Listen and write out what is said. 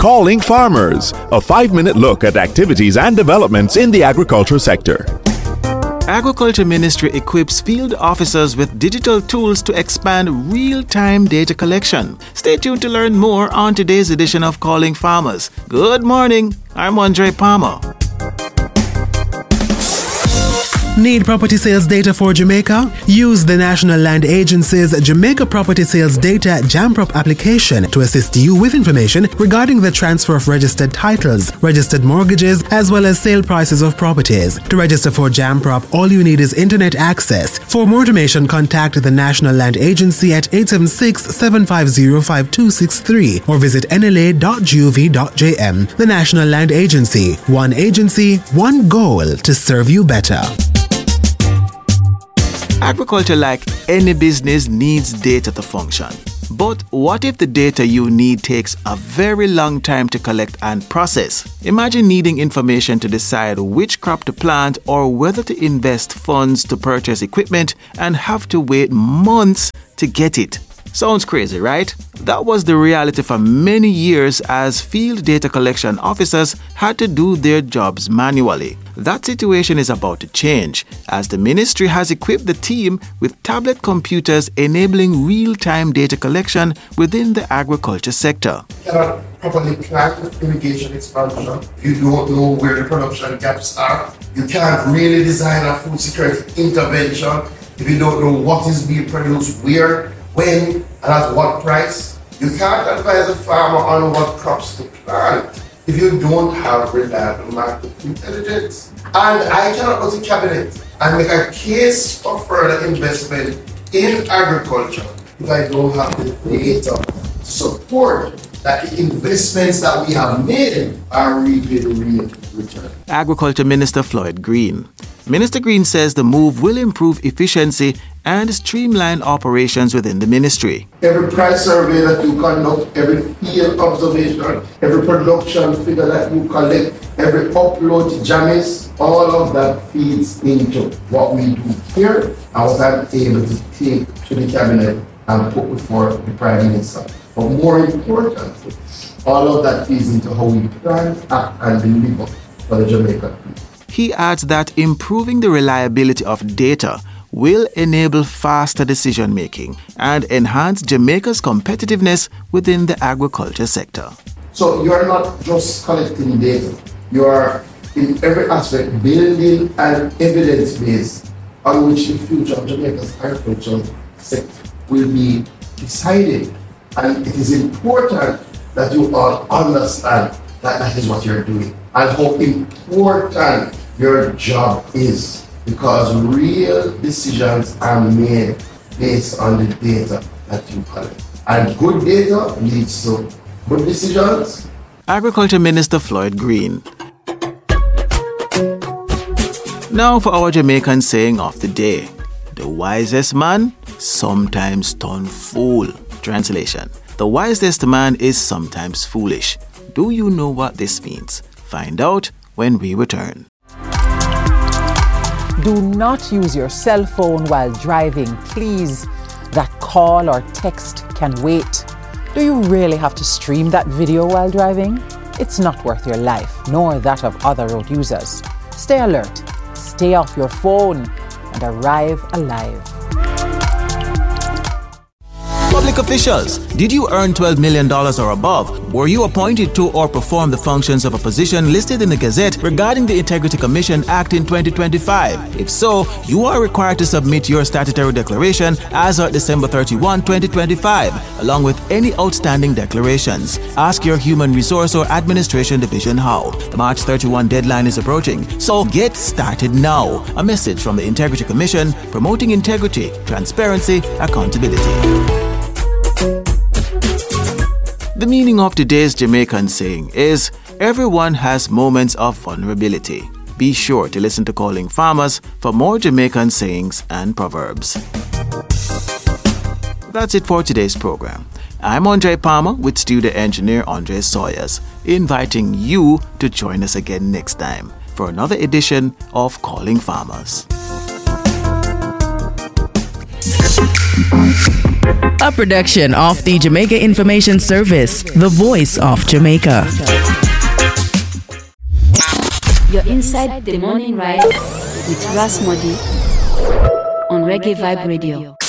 Calling Farmers, a 5-minute look at activities and developments in the agriculture sector. Agriculture Ministry equips field officers with digital tools to expand real-time data collection. Stay tuned to learn more on today's edition of Calling Farmers. Good morning, I'm Andre Palmer. Need property sales data for Jamaica? Use the National Land Agency's Jamaica Property Sales Data JAMPROP application to assist you with information regarding the transfer of registered titles, registered mortgages, as well as sale prices of properties. To register for JAMPROP, all you need is internet access. For more information, contact the National Land Agency at 876-750-5263 or visit nla.gov.jm. The National Land Agency. One agency, one goal to serve you better. Agriculture, like any business, needs data to function. But what if the data you need takes a very long time to collect and process? Imagine needing information to decide which crop to plant or whether to invest funds to purchase equipment and have to wait months to get it. Sounds crazy, right? That was the reality for many years as field data collection officers had to do their jobs manually. That situation is about to change as the ministry has equipped the team with tablet computers enabling real-time data collection within the agriculture sector. You cannot properly plan irrigation expansion. You don't know where the production gaps are. You can't really design a food security intervention if you don't know what is being produced where, when, and at what price. You can't advise a farmer on what crops to plant if you don't have reliable market intelligence. And I cannot go to cabinet and make a case for further investment in agriculture if I don't have the data to support that the investments that we have made are reaping real return. Agriculture Minister Floyd Green. Minister Green says the move will improve efficiency and streamline operations within the ministry. Every price survey that you conduct, every field observation, every production figure that you collect, every upload to JAMIS, all of that feeds into what we do here and what I'm able to take to the cabinet and put before the Prime Minister. But more importantly, all of that feeds into how we plan, act, and deliver for the Jamaican people. He adds that improving the reliability of data will enable faster decision-making and enhance Jamaica's competitiveness within the agriculture sector. So you are not just collecting data, you are in every aspect building an evidence base on which the future of Jamaica's agricultural sector will be decided. And it is important that you all understand that that is what you're doing and how important your job is, because real decisions are made based on the data that you collect. And good data leads to good decisions. Agriculture Minister Floyd Green. Now for our Jamaican saying of the day. The wisest man sometimes turn fool. Translation. The wisest man is sometimes foolish. Do you know what this means? Find out when we return. Do not use your cell phone while driving, please. That call or text can wait. Do you really have to stream that video while driving? It's not worth your life, nor that of other road users. Stay alert, stay off your phone, and arrive alive. Public officials, did you earn $12 million or above? Were you appointed to or perform the functions of a position listed in the Gazette regarding the Integrity Commission Act in 2025? If so, you are required to submit your statutory declaration as of December 31, 2025, along with any outstanding declarations. Ask your Human Resource or Administration Division how. The March 31 deadline is approaching, so get started now. A message from the Integrity Commission promoting integrity, transparency, accountability. The meaning of today's Jamaican saying is, everyone has moments of vulnerability. Be sure to listen to Calling Farmers for more Jamaican sayings and proverbs. That's it for today's program. I'm Andre Palmer with studio engineer Andre Sawyers, inviting you to join us again next time for another edition of Calling Farmers. A production of the Jamaica Information Service, the voice of Jamaica. You're inside the morning ride with Ras Modi on Reggae Vibe Radio.